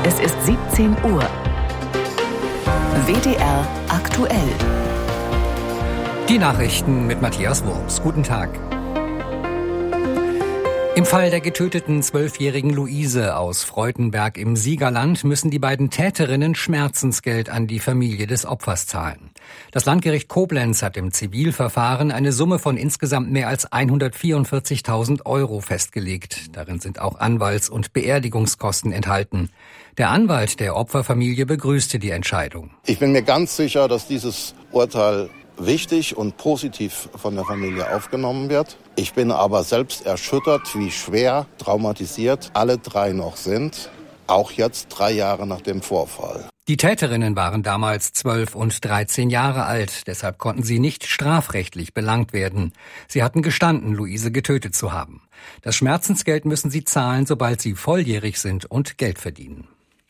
Es ist 17 Uhr. WDR aktuell. Die Nachrichten mit Matthias Wurms. Guten Tag. Im Fall der getöteten 12-jährigen Luise aus Freudenberg im Siegerland müssen die beiden Täterinnen Schmerzensgeld an die Familie des Opfers zahlen. Das Landgericht Koblenz hat im Zivilverfahren eine Summe von insgesamt mehr als 144.000 € festgelegt. Darin sind auch Anwalts- und Beerdigungskosten enthalten. Der Anwalt der Opferfamilie begrüßte die Entscheidung. Ich bin mir ganz sicher, dass dieses Urteil wichtig und positiv von der Familie aufgenommen wird. Ich bin aber selbst erschüttert, wie schwer traumatisiert alle drei noch sind, auch jetzt 3 Jahre nach dem Vorfall. Die Täterinnen waren damals 12 und 13 Jahre alt, deshalb konnten sie nicht strafrechtlich belangt werden. Sie hatten gestanden, Luise getötet zu haben. Das Schmerzensgeld müssen sie zahlen, sobald sie volljährig sind und Geld verdienen.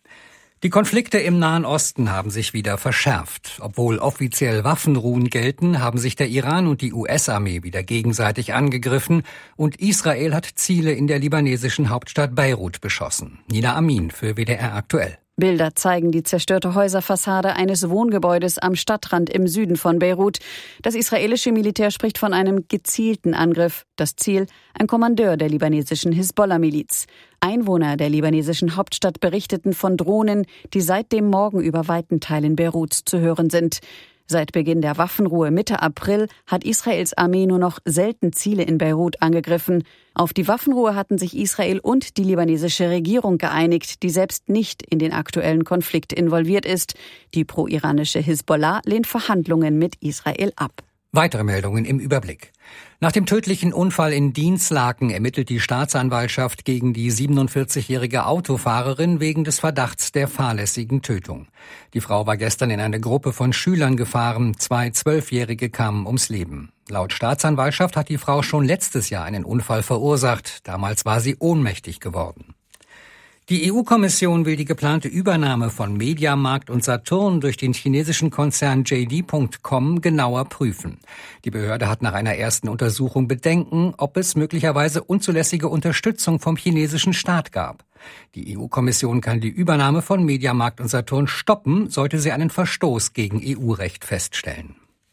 Die Konflikte im Nahen Osten haben sich wieder verschärft. Obwohl offiziell Waffenruhen gelten, haben sich der Iran und die US-Armee wieder gegenseitig angegriffen und Israel hat Ziele in der libanesischen Hauptstadt Beirut beschossen. Nina Amin für WDR aktuell. Bilder zeigen die zerstörte Häuserfassade eines Wohngebäudes am Stadtrand im Süden von Beirut. Das israelische Militär spricht von einem gezielten Angriff. Das Ziel: ein Kommandeur der libanesischen Hisbollah-Miliz. Einwohner der libanesischen Hauptstadt berichteten von Drohnen, die seit dem Morgen über weiten Teilen Beiruts zu hören sind. Seit Beginn der Waffenruhe Mitte April hat Israels Armee nur noch selten Ziele in Beirut angegriffen. Auf die Waffenruhe hatten sich Israel und die libanesische Regierung geeinigt, die selbst nicht in den aktuellen Konflikt involviert ist. Die pro-iranische Hisbollah lehnt Verhandlungen mit Israel ab. Weitere Meldungen im Überblick. Nach dem tödlichen Unfall in Dinslaken ermittelt die Staatsanwaltschaft gegen die 47-jährige Autofahrerin wegen des Verdachts der fahrlässigen Tötung. Die Frau war gestern in eine Gruppe von Schülern gefahren. 2 12-Jährige kamen ums Leben. Laut Staatsanwaltschaft hat die Frau schon letztes Jahr einen Unfall verursacht. Damals war sie ohnmächtig geworden. Die EU-Kommission will die geplante Übernahme von Mediamarkt und Saturn durch den chinesischen Konzern JD.com genauer prüfen. Die Behörde hat nach einer ersten Untersuchung Bedenken, ob es möglicherweise unzulässige Unterstützung vom chinesischen Staat gab. Die EU-Kommission kann die Übernahme von Mediamarkt und Saturn stoppen, sollte sie einen Verstoß gegen EU-Recht feststellen.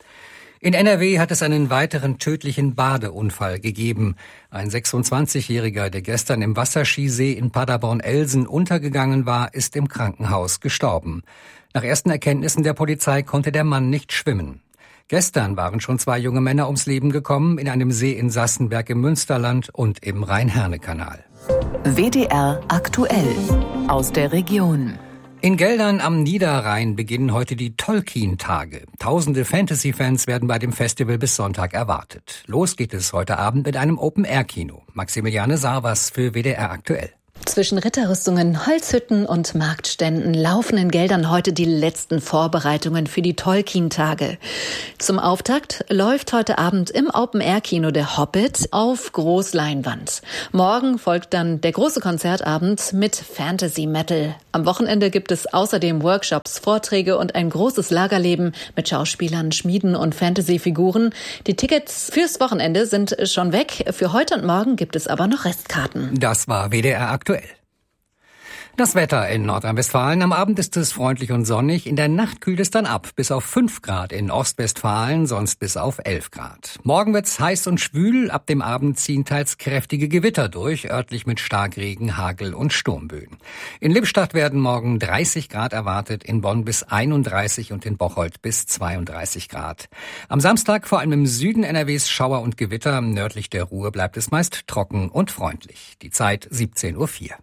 In NRW hat es einen weiteren tödlichen Badeunfall gegeben. Ein 26-Jähriger, der gestern im Wasserskisee in Paderborn-Elsen untergegangen war, ist im Krankenhaus gestorben. Nach ersten Erkenntnissen der Polizei konnte der Mann nicht schwimmen. Gestern waren schon 2 junge Männer ums Leben gekommen, in einem See in Sassenberg im Münsterland und im Rhein-Herne-Kanal. WDR aktuell aus der Region. In Geldern am Niederrhein beginnen heute die Tolkien-Tage. Tausende Fantasy-Fans werden bei dem Festival bis Sonntag erwartet. Los geht es heute Abend mit einem Open-Air-Kino. Maximiliane Sarvas für WDR aktuell. Zwischen Ritterrüstungen, Holzhütten und Marktständen laufen in Geldern heute die letzten Vorbereitungen für die Tolkien-Tage. Zum Auftakt läuft heute Abend im Open-Air-Kino der Hobbit auf Großleinwand. Morgen folgt dann der große Konzertabend mit Fantasy-Metal. Am Wochenende gibt es außerdem Workshops, Vorträge und ein großes Lagerleben mit Schauspielern, Schmieden und Fantasy-Figuren. Die Tickets fürs Wochenende sind schon weg. Für heute und morgen gibt es aber noch Restkarten. Das war WDR aktuell. Das Wetter in Nordrhein-Westfalen. Am Abend ist es freundlich und sonnig. In der Nacht kühlt es dann ab. Bis auf 5 Grad in Ostwestfalen, sonst bis auf 11 Grad. Morgen wird's heiß und schwül. Ab dem Abend ziehen teils kräftige Gewitter durch, örtlich mit Starkregen, Hagel und Sturmböen. In Lippstadt werden morgen 30 Grad erwartet, in Bonn bis 31 und in Bocholt bis 32 Grad. Am Samstag vor allem im Süden NRWs Schauer und Gewitter. Nördlich der Ruhr bleibt es meist trocken und freundlich. Die Zeit 17:04 Uhr.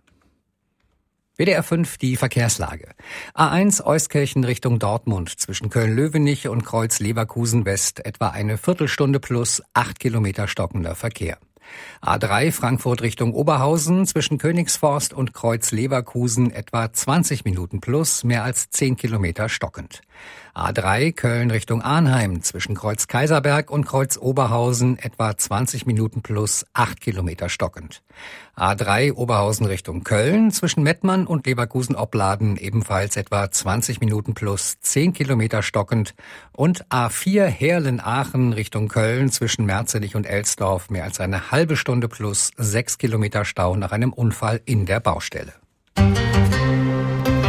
WDR 5, die Verkehrslage. A1 Euskirchen Richtung Dortmund zwischen Köln-Löwenich und Kreuz-Leverkusen West etwa eine Viertelstunde plus 8 Kilometer stockender Verkehr. A3 Frankfurt Richtung Oberhausen zwischen Königsforst und Kreuz-Leverkusen etwa 20 Minuten plus, mehr als 10 Kilometer stockend. A3 Köln Richtung Arnheim zwischen Kreuz Kaiserberg und Kreuz Oberhausen etwa 20 Minuten plus 8 Kilometer stockend. A3 Oberhausen Richtung Köln zwischen Mettmann und Leverkusen-Opladen ebenfalls etwa 20 Minuten plus 10 Kilometer stockend. Und A4 Heerlen-Aachen Richtung Köln zwischen Merzenich und Elsdorf mehr als eine halbe Stunde plus 6 Kilometer Stau nach einem Unfall in der Baustelle.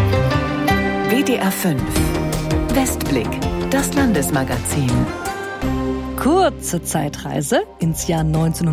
WDR 5 Westblick, das Landesmagazin. Kurze Zeitreise ins Jahr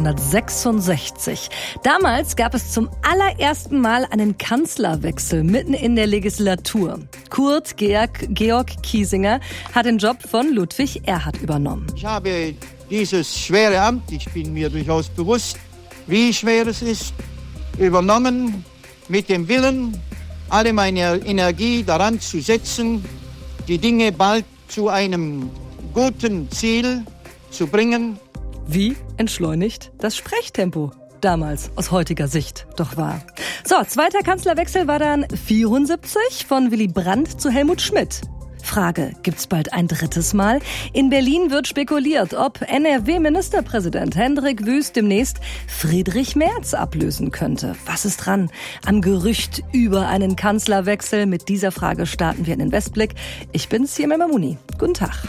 1966. Damals gab es zum allerersten Mal einen Kanzlerwechsel mitten in der Legislatur. Kurt Georg Kiesinger hat den Job von Ludwig Erhard übernommen. Ich habe dieses schwere Amt, ich bin mir durchaus bewusst, wie schwer es ist, übernommen mit dem Willen, alle meine Energie daran zu setzen, die Dinge bald zu einem guten Ziel zu bringen. Wie entschleunigt das Sprechtempo damals aus heutiger Sicht doch war. So, zweiter Kanzlerwechsel war dann 1974 von Willy Brandt zu Helmut Schmidt. Frage, gibt's bald ein drittes Mal? In Berlin wird spekuliert, ob NRW-Ministerpräsident Hendrik Wüst demnächst Friedrich Merz ablösen könnte. Was ist dran am Gerücht über einen Kanzlerwechsel? Mit dieser Frage starten wir in den Westblick. Ich bin Siemel Mamuni. Guten Tag.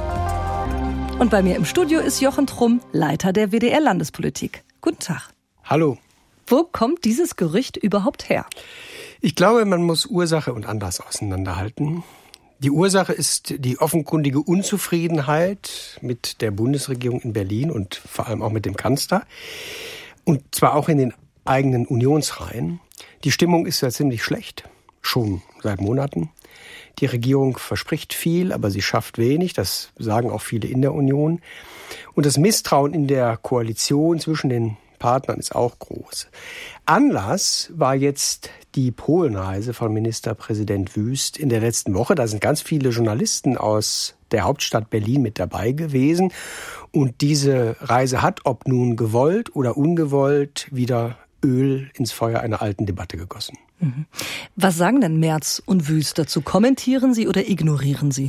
Und bei mir im Studio ist Jochen Trumm, Leiter der WDR-Landespolitik. Guten Tag. Hallo. Wo kommt dieses Gerücht überhaupt her? Ich glaube, man muss Ursache und Anlass auseinanderhalten. Die Ursache ist die offenkundige Unzufriedenheit mit der Bundesregierung in Berlin und vor allem auch mit dem Kanzler. Und zwar auch in den eigenen Unionsreihen. Die Stimmung ist ja ziemlich schlecht, schon seit Monaten. Die Regierung verspricht viel, aber sie schafft wenig. Das sagen auch viele in der Union. Und das Misstrauen in der Koalition zwischen den Partnern ist auch groß. Anlass war jetzt die Polenreise von Ministerpräsident Wüst in der letzten Woche. Da sind ganz viele Journalisten aus der Hauptstadt Berlin mit dabei gewesen. Und diese Reise hat, ob nun gewollt oder ungewollt, wieder Öl ins Feuer einer alten Debatte gegossen. Was sagen denn Merz und Wüst dazu? Kommentieren Sie oder ignorieren Sie?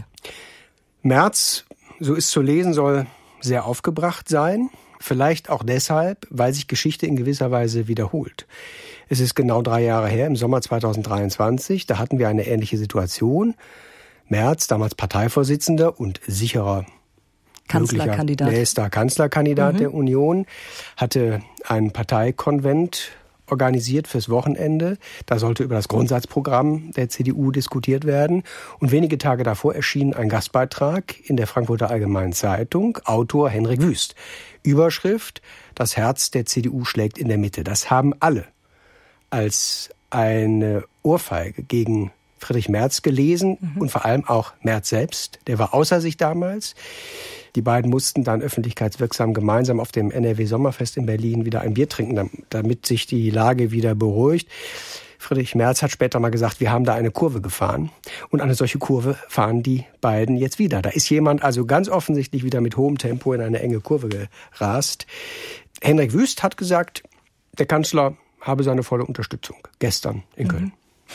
Merz, so ist zu lesen, soll sehr aufgebracht sein. Vielleicht auch deshalb, weil sich Geschichte in gewisser Weise wiederholt. Es ist genau 3 Jahre her, im Sommer 2023. Da hatten wir eine ähnliche Situation. Merz, damals Parteivorsitzender und sicherer Kanzlerkandidat, nächster Kanzlerkandidat der Union, hatte einen Parteikonvent organisiert fürs Wochenende. Da sollte über das Grundsatzprogramm der CDU diskutiert werden. Und wenige Tage davor erschien ein Gastbeitrag in der Frankfurter Allgemeinen Zeitung, Autor Hendrik Wüst. Überschrift: Das Herz der CDU schlägt in der Mitte. Das haben alle als eine Ohrfeige gegen Friedrich Merz gelesen und vor allem auch Merz selbst. Der war außer sich damals. Die beiden mussten dann öffentlichkeitswirksam gemeinsam auf dem NRW-Sommerfest in Berlin wieder ein Bier trinken, damit sich die Lage wieder beruhigt. Friedrich Merz hat später mal gesagt, wir haben da eine Kurve gefahren. Und eine solche Kurve fahren die beiden jetzt wieder. Da ist jemand also ganz offensichtlich wieder mit hohem Tempo in eine enge Kurve gerast. Hendrik Wüst hat gesagt, der Kanzler habe seine volle Unterstützung. Gestern in Köln.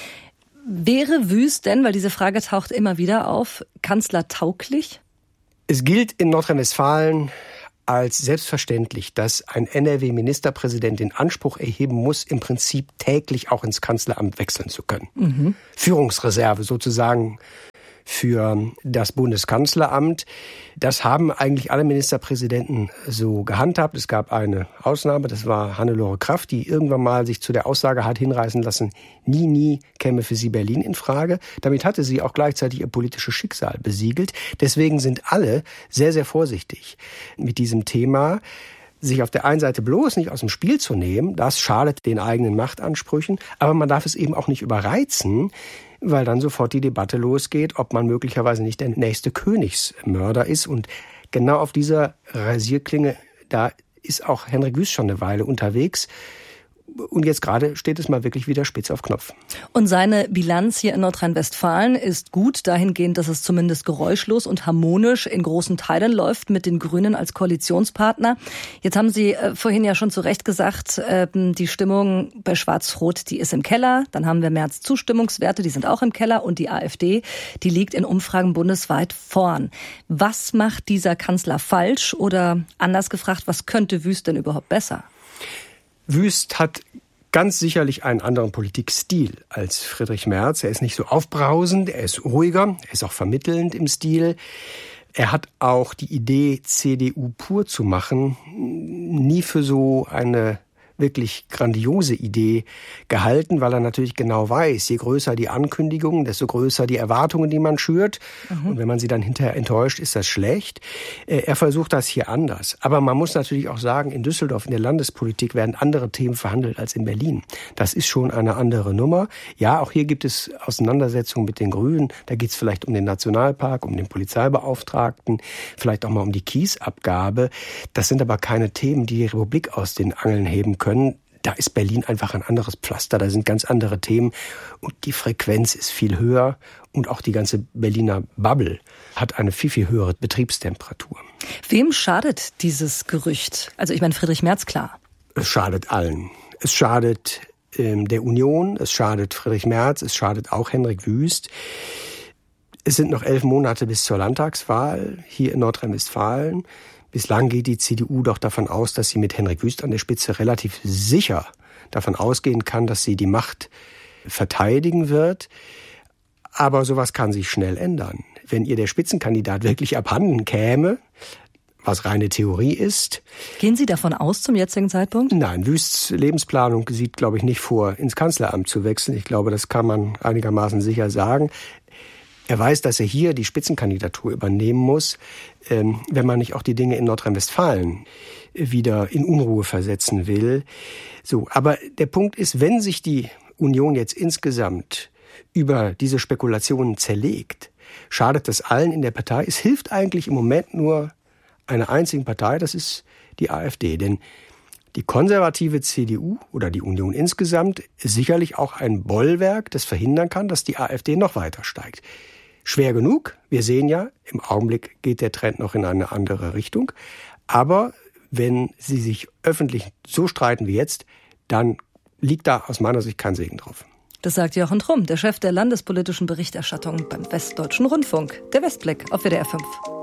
Wäre Wüst denn, weil diese Frage taucht immer wieder auf, kanzlertauglich? Es gilt in Nordrhein-Westfalen als selbstverständlich, dass ein NRW-Ministerpräsident den Anspruch erheben muss, im Prinzip täglich auch ins Kanzleramt wechseln zu können. Führungsreserve sozusagen für das Bundeskanzleramt. Das haben eigentlich alle Ministerpräsidenten so gehandhabt. Es gab eine Ausnahme, das war Hannelore Kraft, die irgendwann mal sich zu der Aussage hat hinreißen lassen, nie käme für sie Berlin in Frage. Damit hatte sie auch gleichzeitig ihr politisches Schicksal besiegelt. Deswegen sind alle sehr, sehr vorsichtig mit diesem Thema. Sich auf der einen Seite bloß nicht aus dem Spiel zu nehmen, das schadet den eigenen Machtansprüchen, aber man darf es eben auch nicht überreizen, weil dann sofort die Debatte losgeht, ob man möglicherweise nicht der nächste Königsmörder ist. Und genau auf dieser Rasierklinge, da ist auch Hendrik Wüst schon eine Weile unterwegs. Und jetzt gerade steht es mal wirklich wieder spitz auf Knopf. Und seine Bilanz hier in Nordrhein-Westfalen ist gut, dahingehend, dass es zumindest geräuschlos und harmonisch in großen Teilen läuft mit den Grünen als Koalitionspartner. Jetzt haben Sie vorhin ja schon zu Recht gesagt, die Stimmung bei Schwarz-Rot, die ist im Keller. Dann haben wir Merz Zustimmungswerte, die sind auch im Keller. Und die AfD, die liegt in Umfragen bundesweit vorn. Was macht dieser Kanzler falsch? Oder anders gefragt, was könnte Wüst denn überhaupt besser? Wüst hat ganz sicherlich einen anderen Politikstil als Friedrich Merz. Er ist nicht so aufbrausend, er ist ruhiger, er ist auch vermittelnd im Stil. Er hat auch die Idee, CDU pur zu machen, nie für so eine wirklich grandiose Idee gehalten, weil er natürlich genau weiß, je größer die Ankündigungen, desto größer die Erwartungen, die man schürt. Und wenn man sie dann hinterher enttäuscht, ist das schlecht. Er versucht das hier anders. Aber man muss natürlich auch sagen, in Düsseldorf, in der Landespolitik werden andere Themen verhandelt als in Berlin. Das ist schon eine andere Nummer. Ja, auch hier gibt es Auseinandersetzungen mit den Grünen. Da geht es vielleicht um den Nationalpark, um den Polizeibeauftragten, vielleicht auch mal um die Kiesabgabe. Das sind aber keine Themen, die Republik aus den Angeln heben können. Da ist Berlin einfach ein anderes Pflaster, da sind ganz andere Themen und die Frequenz ist viel höher und auch die ganze Berliner Bubble hat eine viel, viel höhere Betriebstemperatur. Wem schadet dieses Gerücht? Also ich meine Friedrich Merz, klar. Es schadet allen. Es schadet der Union, es schadet Friedrich Merz, es schadet auch Henrik Wüst. Es sind noch 11 Monate bis zur Landtagswahl hier in Nordrhein-Westfalen. Bislang geht die CDU doch davon aus, dass sie mit Henrik Wüst an der Spitze relativ sicher davon ausgehen kann, dass sie die Macht verteidigen wird. Aber sowas kann sich schnell ändern. Wenn ihr der Spitzenkandidat wirklich abhanden käme, was reine Theorie ist. Gehen Sie davon aus zum jetzigen Zeitpunkt? Nein, Wüsts Lebensplanung sieht, glaube ich, nicht vor, ins Kanzleramt zu wechseln. Ich glaube, das kann man einigermaßen sicher sagen. Er weiß, dass er hier die Spitzenkandidatur übernehmen muss, wenn man nicht auch die Dinge in Nordrhein-Westfalen wieder in Unruhe versetzen will. So, aber der Punkt ist, wenn sich die Union jetzt insgesamt über diese Spekulationen zerlegt, schadet das allen in der Partei. Es hilft eigentlich im Moment nur einer einzigen Partei, das ist die AfD. Denn die konservative CDU oder die Union insgesamt ist sicherlich auch ein Bollwerk, das verhindern kann, dass die AfD noch weiter steigt. Schwer genug. Wir sehen ja, im Augenblick geht der Trend noch in eine andere Richtung. Aber wenn sie sich öffentlich so streiten wie jetzt, dann liegt da aus meiner Sicht kein Segen drauf. Das sagt Jochen Trumm, der Chef der landespolitischen Berichterstattung beim Westdeutschen Rundfunk. Der Westblick auf WDR 5.